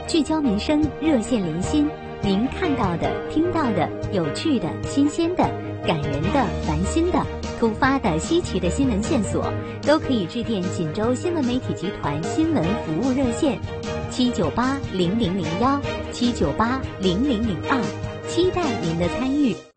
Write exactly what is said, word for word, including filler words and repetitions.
聚焦民生，热线连心。您看到的、听到的、有趣的、新鲜的、感人的、烦心的、突发的、稀奇的新闻线索，都可以致电锦州新闻媒体集团新闻服务热线七九八零零零幺七九八零零零二，期待您的参与。